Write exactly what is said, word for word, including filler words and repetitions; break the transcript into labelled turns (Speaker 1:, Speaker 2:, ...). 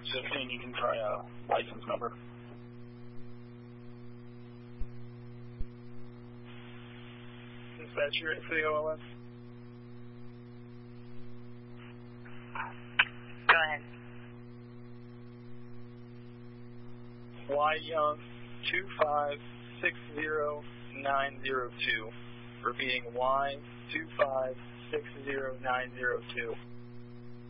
Speaker 1: fifteen, you can try a license number. Dispatcher for the O L S.
Speaker 2: Go ahead.
Speaker 1: Y Young two five six zero nine zero two. Repeating Y two five six zero nine zero two.